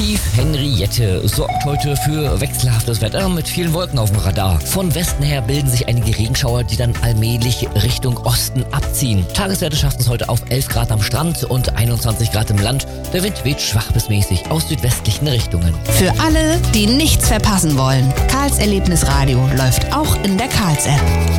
Tief Henriette sorgt heute für wechselhaftes Wetter mit vielen Wolken auf dem Radar. Von Westen her bilden sich einige Regenschauer, die dann allmählich Richtung Osten abziehen. Tageswerte schaffen es heute auf 11 Grad am Strand und 21 Grad im Land. Der Wind weht schwach bis mäßig aus südwestlichen Richtungen. Für alle, die nichts verpassen wollen, Karls Erlebnisradio läuft auch in der Karls-App.